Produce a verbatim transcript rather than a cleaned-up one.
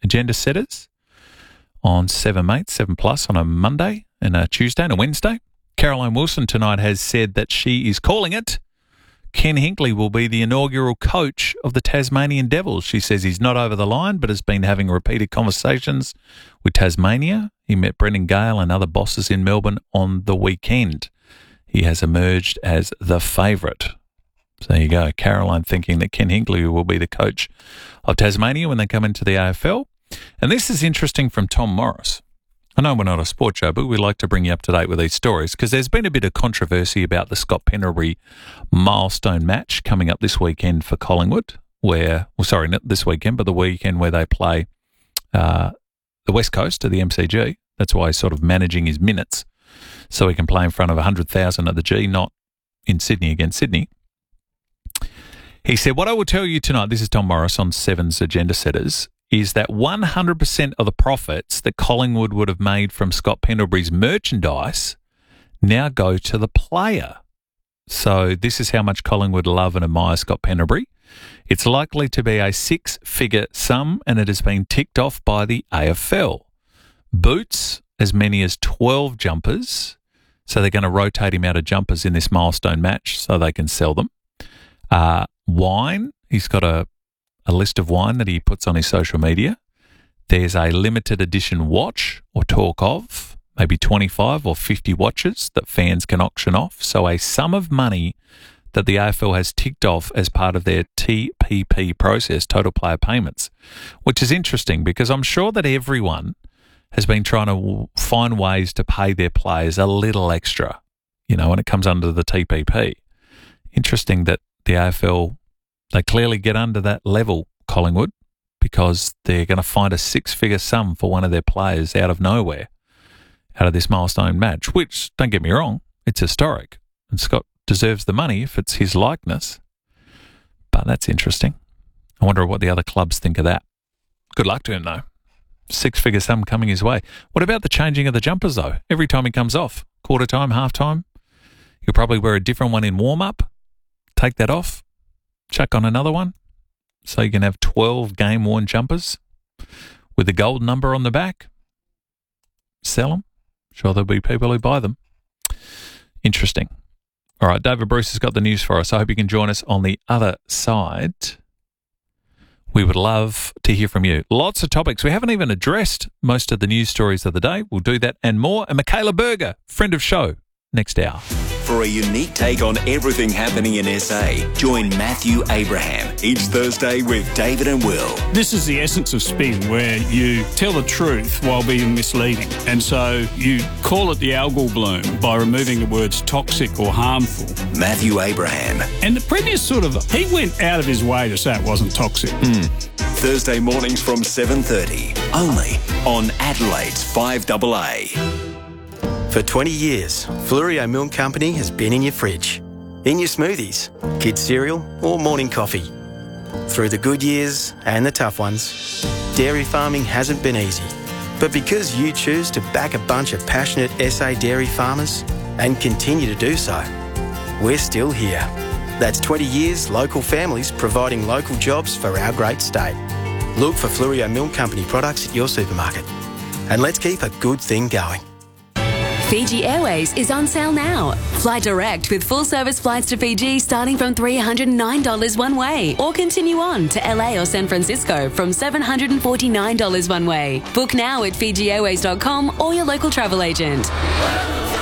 Agenda Setters on seven Mate, seven Plus on a Monday and a Tuesday and a Wednesday. Caroline Wilson tonight has said that she is calling it. Ken Hinkley will be the inaugural coach of the Tasmanian Devils. She says he's not over the line but has been having repeated conversations with Tasmania. He met Brendan Gale and other bosses in Melbourne on the weekend. He has emerged as the favourite. So there you go. Caroline thinking that Ken Hinkley will be the coach of Tasmania when they come into the A F L. And this is interesting from Tom Morris. I know we're not a sports show, but we like to bring you up to date with these stories because there's been a bit of controversy about the Scott Pendlebury milestone match coming up this weekend for Collingwood, where, well, sorry, not this weekend, but the weekend where they play uh, the West Coast of the M C G. That's why he's sort of managing his minutes so he can play in front of one hundred thousand at the G, not in Sydney against Sydney. He said, what I will tell you tonight, this is Tom Morris on Seven's Agenda Setters, is that one hundred percent of the profits that Collingwood would have made from Scott Pendlebury's merchandise now go to the player. So this is how much Collingwood love and admire Scott Pendlebury. It's likely to be a six-figure sum, and it has been ticked off by the A F L. Boots, as many as twelve jumpers. So they're going to rotate him out of jumpers in this milestone match so they can sell them. Uh, wine, he's got a a list of wine that he puts on his social media. There's a limited edition watch or talk of, maybe twenty-five or fifty watches that fans can auction off. So a sum of money that the A F L has ticked off as part of their T P P process, total player payments, which is interesting because I'm sure that everyone has been trying to find ways to pay their players a little extra, you know, when it comes under the T P P. Interesting that the A F L, they clearly get under that level, Collingwood, because they're going to find a six-figure sum for one of their players out of nowhere, out of this milestone match, which, don't get me wrong, it's historic. And Scott deserves the money if it's his likeness. But that's interesting. I wonder what the other clubs think of that. Good luck to him, though. Six-figure sum coming his way. What about the changing of the jumpers, though? Every time he comes off, quarter time, half time, he'll probably wear a different one in warm-up, take that off, chuck on another one, so you can have twelve game-worn jumpers with the gold number on the back. Sell them. Sure, there'll be people who buy them. Interesting. All right, David Bruce has got the news for us. I hope you can join us on the other side. We would love to hear from you. Lots of topics. We haven't even addressed most of the news stories of the day. We'll do that and more. And Michaela Berger, friend of show, next hour. For a unique take on everything happening in S A, join Matthew Abraham each Thursday with David and Will. This is the essence of spin, where you tell the truth while being misleading. And so you call it the algal bloom by removing the words toxic or harmful. Matthew Abraham. And the Premier sort of, he went out of his way to say it wasn't toxic. Mm. Thursday mornings from seven thirty, only on Adelaide's five A A. For twenty years, Flurio Milk Company has been in your fridge, in your smoothies, kids' cereal or morning coffee. Through the good years and the tough ones, dairy farming hasn't been easy. But because you choose to back a bunch of passionate S A dairy farmers and continue to do so, we're still here. That's twenty years local families providing local jobs for our great state. Look for Flurio Milk Company products at your supermarket. And let's keep a good thing going. Fiji Airways is on sale now. Fly direct with full-service flights to Fiji starting from three hundred nine dollars one way, or continue on to L A or San Francisco from seven hundred forty-nine dollars one way. Book now at Fiji Airways dot com or your local travel agent.